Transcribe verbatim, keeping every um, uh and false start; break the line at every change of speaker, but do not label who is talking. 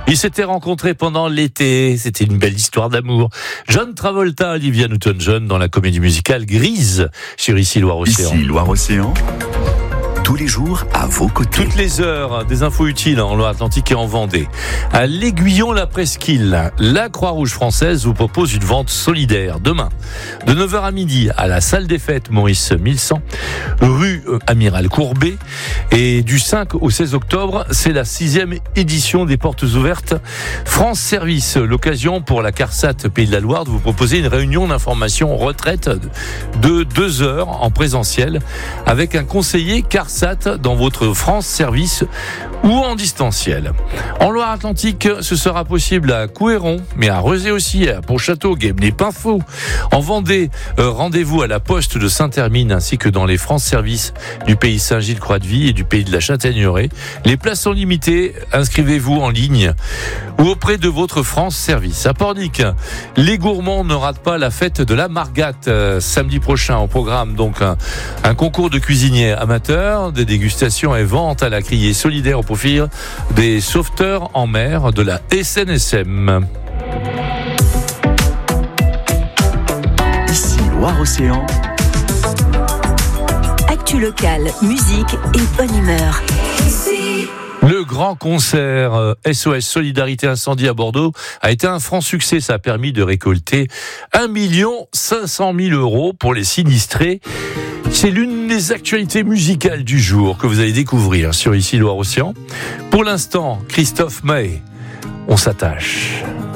Ils s'étaient rencontrés pendant l'été. C'était une belle histoire d'amour. John Travolta, Olivia Newton-John dans la comédie musicale Grise sur Ici Loire-Océan.
Ici Loire-Océan. Tous les jours à vos côtés.
Toutes les heures, des infos utiles en Loire-Atlantique et en Vendée. À l'Aiguillon-la-Presqu'île, la Croix-Rouge française vous propose une vente solidaire demain, de neuf heures à midi, à la salle des fêtes Maurice mille cent, rue Amiral Courbet. Et du cinq au seize octobre, c'est la sixième édition des Portes Ouvertes France Service. L'occasion pour la CARSAT Pays de la Loire de vous proposer une réunion d'information retraite de deux heures en présentiel avec un conseiller CARSAT dans votre France Service ou en distanciel. En Loire-Atlantique, ce sera possible à Couéron, mais à Rezé aussi, à Pontchâteau, Guémené, Pinfo. En Vendée, euh, rendez-vous à la Poste de Saint-Hermine ainsi que dans les France Services du pays Saint-Gilles Croix-de-Vie et du pays de la Châtaigneraie. Les places sont limitées, inscrivez-vous en ligne ou auprès de votre France Service. À Pornic, les gourmands ne ratent pas la fête de la Margate euh, samedi prochain au programme. Donc un, un concours de cuisiniers amateurs, des dégustations et ventes à la criée solidaire au profit des sauveteurs en mer de la S N S M.
Ici Loire-Océan.
Actu locale, musique et bonne humeur.
Le grand concert S O S Solidarité Incendie à Bordeaux a été un franc succès. Ça a permis de récolter un million cinq cent mille euros pour les sinistrés. C'est l'une des actualités musicales du jour que vous allez découvrir sur Ici Loire-Océan. Pour l'instant, Christophe Maé, on s'attache.